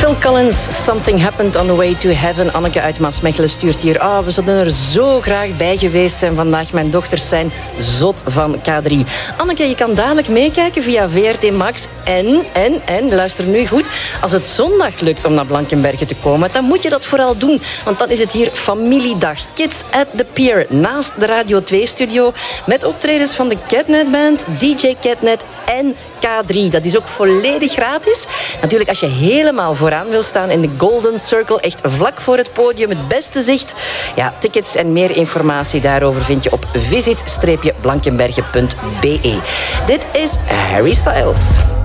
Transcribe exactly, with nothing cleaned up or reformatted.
Phil Collins, Something Happened on the Way to Heaven. Anneke uit Maasmechelen stuurt hier. Ah, oh, we zouden er zo graag bij geweest zijn vandaag. Mijn dochters zijn zot van K drie. Anneke, je kan dadelijk meekijken via V R T Max. En, en, en, luister nu goed. Als het zondag lukt om naar Blankenberge te komen, dan moet je dat vooral doen. Want dan is het hier familiedag. Kids at the Pier, naast de Radio twee-studio. Met optredens van de Catnet Band, D J Catnet en K drie. Dat is ook volledig gratis. Natuurlijk, als je helemaal vooraan wil staan in de Golden Circle, echt vlak voor het podium, het beste zicht. Ja, tickets en meer informatie daarover vind je op visit blankenberge punt b e. Dit is Harry Styles.